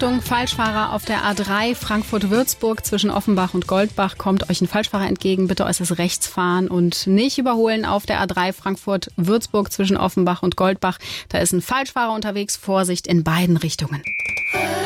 Achtung, Falschfahrer auf der A3 Frankfurt-Würzburg zwischen Offenbach und Goldbach. Kommt euch ein Falschfahrer entgegen, bitte äußerst rechts fahren und nicht überholen auf der A3 Frankfurt-Würzburg zwischen Offenbach und Goldbach. Da ist ein Falschfahrer unterwegs, Vorsicht in beiden Richtungen.